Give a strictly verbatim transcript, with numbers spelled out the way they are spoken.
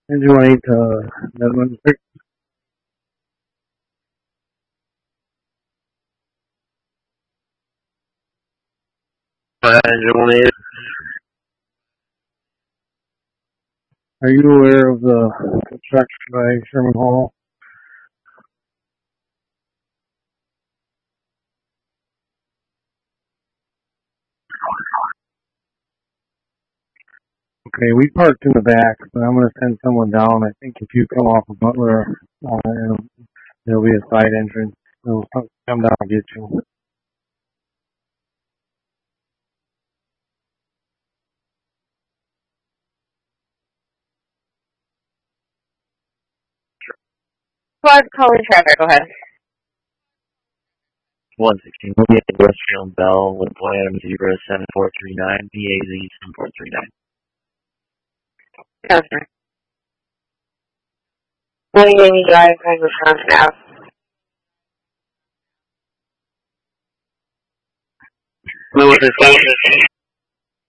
Engine one eight to Netherlands six. Engine one eight. Are you aware of the construction by Sherman Hall? Okay, we parked in the back, but I'm going to send someone down. I think if you come off of Butler, uh, it'll, there'll be a side entrance. They'll come down and get you. Squad calling traffic, go ahead. one sixteen, we'll be at Westfield Bell with Plan zero seven four three nine, P A Z seven four three nine. Customer. William Amy Drive, Wisconsin Ave. What was this?